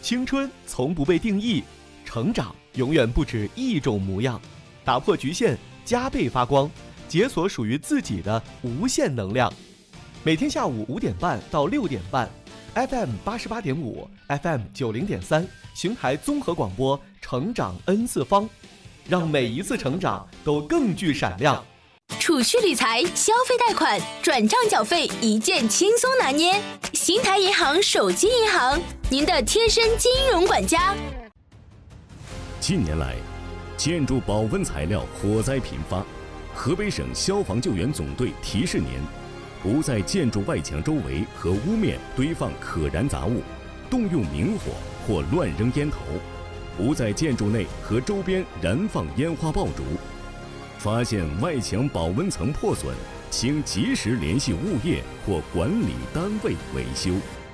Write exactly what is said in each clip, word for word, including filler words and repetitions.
青春从不被定义，成长永远不止一种模样。打破局限，加倍发光，解锁属于自己的无限能量。每天下午五点半到六点半 ，F M 八十八点五 ，F M 九零点三，邢台综合广播，成长 N 次方，让每一次成长都更具闪亮。 储蓄理财、消费贷款、转账缴费一键轻松拿捏。邢台银行手机银行，您的贴身金融管家。 近年来，建筑保温材料火灾频发，河北省消防救援总队提示您：不在建筑外墙周围和屋面堆放可燃杂物，动用明火或乱扔烟头；不在建筑内和周边燃放烟花爆竹。发现外墙保温层破损，请及时联系物业或管理单位维修。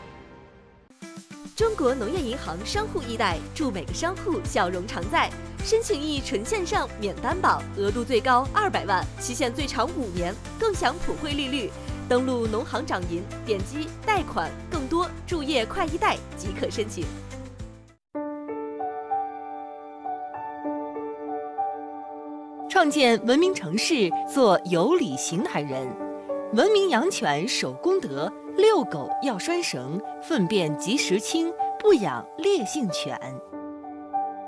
中国农业银行商户易贷，祝每个商户笑容常在。申请易纯线上免担保，额度最高二百万，期限最长五年，更享普惠利率。登录农行掌银，点击贷款，更多注页快易贷即可申请。创建文明城市，做有礼邢台人。文明养犬守公德，遛狗要拴绳，粪便及时清，不养烈性犬。